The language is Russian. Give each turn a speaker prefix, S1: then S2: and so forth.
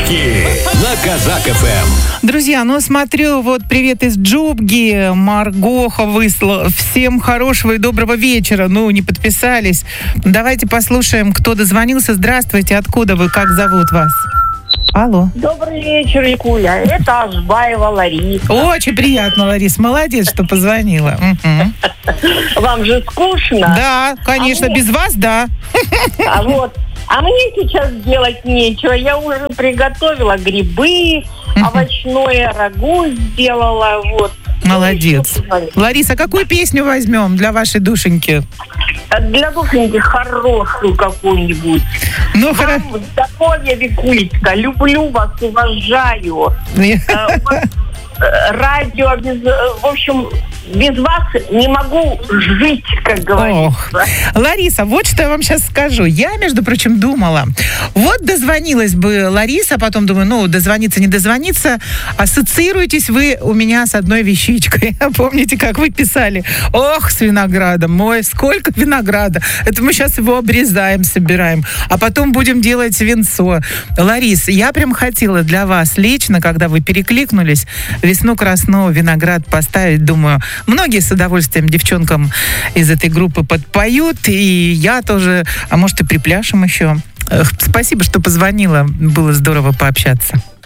S1: Подарки на Казак ФМ.
S2: Друзья, смотрю, привет из Джубги. Маргоха выслала. Всем хорошего и доброго вечера. Не подписались. Давайте послушаем, кто дозвонился. Здравствуйте, откуда вы, как зовут вас? Алло.
S3: Добрый вечер, Якуля. Это Ашбаева Лариса.
S2: Очень приятно, Ларис. Молодец, что позвонила.
S3: Вам же скучно?
S2: Да, конечно, без вас, да.
S3: А мне сейчас делать нечего. Я уже приготовила грибы, овощное рагу сделала.
S2: Молодец. Лариса, какую песню возьмем для вашей душеньки?
S3: Для душеньки хорошую какую-нибудь.
S2: Хорошо.
S3: Здоровья, Викулечка. Люблю вас, уважаю. Радио, в общем, без вас не могу жить, как говорится.
S2: Лариса, что я вам сейчас скажу. Я, между прочим, думала, дозвонилась бы Лариса, потом думаю, дозвониться, не дозвониться. Ассоциируетесь вы у меня с одной вещичкой. Помните, как вы писали? С виноградом. Сколько винограда. Это мы сейчас его обрезаем, собираем. А потом будем делать винцо. Ларис, я прям хотела для вас лично, когда вы перекликнулись, «Весну красную», виноград поставить. Думаю, многие с удовольствием девчонкам из этой группы подпоют, и я тоже, а может и припляшем еще. Спасибо, что позвонила, было здорово пообщаться.